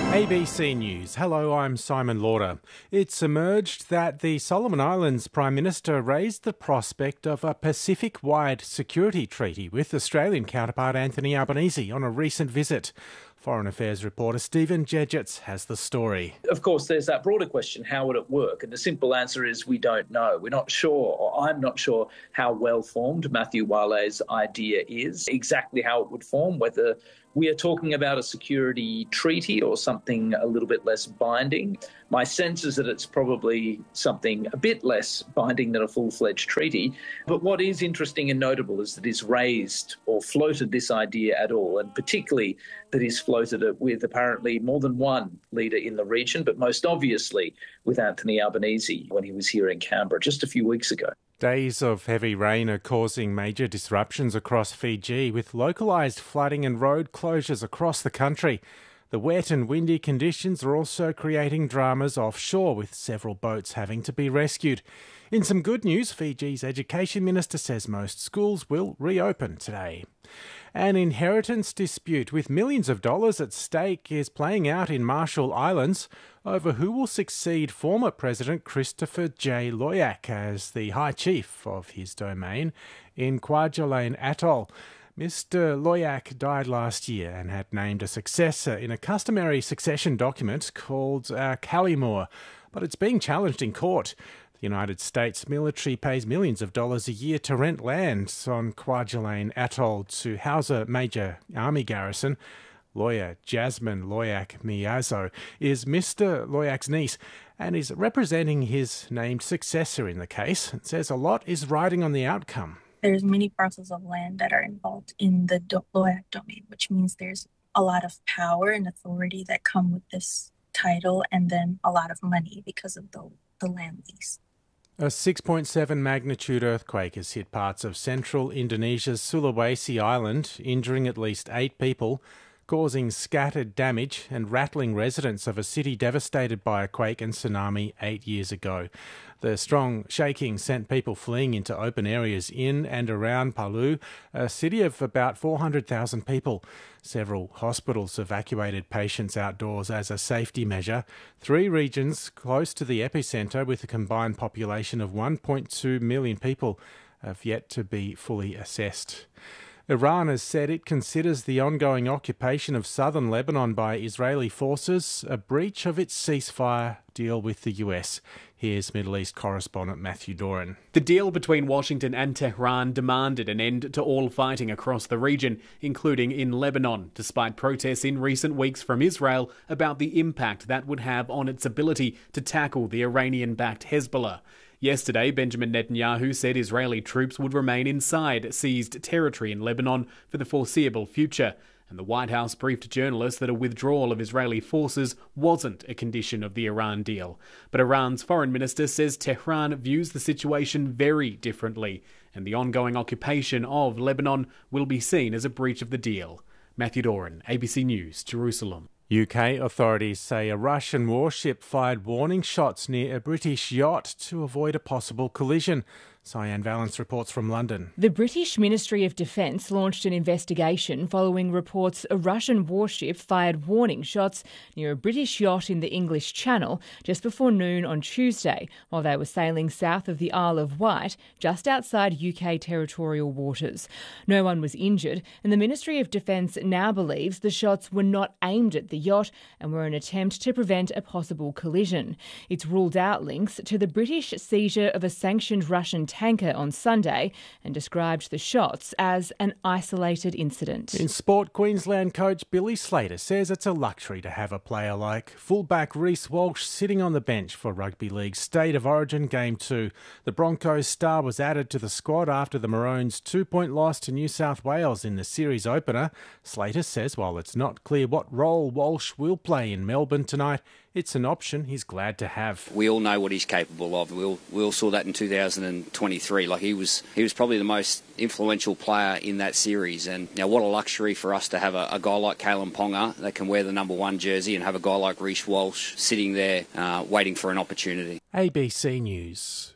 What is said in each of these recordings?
ABC News. Hello, I'm Simon Lauder. It's emerged that the Solomon Islands Prime Minister raised the prospect of a Pacific-wide security treaty with Australian counterpart Anthony Albanese on a recent visit. Foreign Affairs reporter Stephen Jedgetts has the story. Of course, there's that broader question, how would it work? And the simple answer is we don't know. We're not sure, or I'm not sure how well-formed Matthew Wale's idea is, exactly how it would form, whether we are talking about a security treaty or something a little bit less binding. My sense is that it's probably something a bit less binding than a full-fledged treaty. But what is interesting and notable is that he's raised or floated this idea at all, and particularly that he's floated it with apparently more than one leader in the region, but most obviously with Anthony Albanese when he was here in Canberra just a few weeks ago. Days of heavy rain are causing major disruptions across Fiji, with localised flooding and road closures across the country. The wet and windy conditions are also creating dramas offshore, with several boats having to be rescued. In some good news, Fiji's Education Minister says most schools will reopen today. An inheritance dispute with millions of dollars at stake is playing out in Marshall Islands over who will succeed former President Christopher J. Loyac as the High Chief of his domain in Kwajalein Atoll. Mr. Loyac died last year and had named a successor in a customary succession document called Kallimor, but it's being challenged in court. The United States military pays millions of dollars a year to rent land on Kwajalein Atoll to house a major army garrison. Lawyer Jasmine Loyac Miyazo is Mr. Loyac's niece and is representing his named successor in the case and says a lot is riding on the outcome. There's many parcels of land that are involved in the Loyac domain, which means there's a lot of power and authority that come with this title, and then a lot of money because of the land lease. A 6.7 magnitude earthquake has hit parts of central Indonesia's Sulawesi Island, injuring at least 8 people, causing scattered damage and rattling residents of a city devastated by a quake and tsunami 8 years ago. The strong shaking sent people fleeing into open areas in and around Palu, a city of about 400,000 people. Several hospitals evacuated patients outdoors as a safety measure. 3 regions close to the epicentre, with a combined population of 1.2 million people, have yet to be fully assessed. Iran has said it considers the ongoing occupation of southern Lebanon by Israeli forces a breach of its ceasefire deal with the US. Here's Middle East correspondent Matthew Doran. The deal between Washington and Tehran demanded an end to all fighting across the region, including in Lebanon, despite protests in recent weeks from Israel about the impact that would have on its ability to tackle the Iranian-backed Hezbollah. Yesterday, Benjamin Netanyahu said Israeli troops would remain inside seized territory in Lebanon for the foreseeable future, and the White House briefed journalists that a withdrawal of Israeli forces wasn't a condition of the Iran deal. But Iran's foreign minister says Tehran views the situation very differently, and the ongoing occupation of Lebanon will be seen as a breach of the deal. Matthew Doran, ABC News, Jerusalem. UK authorities say a Russian warship fired warning shots near a British yacht to avoid a possible collision. Cyan Valence reports from London. The British Ministry of Defence launched an investigation following reports a Russian warship fired warning shots near a British yacht in the English Channel just before noon on Tuesday while they were sailing south of the Isle of Wight, just outside UK territorial waters. No one was injured, and the Ministry of Defence now believes the shots were not aimed at the yacht and were an attempt to prevent a possible collision. It's ruled out links to the British seizure of a sanctioned Russian tanker on Sunday and described the shots as an isolated incident. In sport, Queensland coach Billy Slater says it's a luxury to have a player like fullback Reece Walsh sitting on the bench for Rugby League's State of Origin Game 2. The Broncos star was added to the squad after the Maroons' 2-point loss to New South Wales in the series opener. Slater says while it's not clear what role Walsh will play in Melbourne tonight, it's an option he's glad to have. We all know what he's capable of. We all saw that in 2023. Like he was probably the most influential player in that series. And what a luxury for us to have a guy like Kalen Ponga that can wear the number 1 jersey and have a guy like Reece Walsh sitting there waiting for an opportunity. ABC News.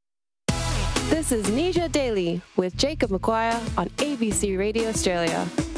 This is Nisha Daily with Jacob McGuire on ABC Radio Australia.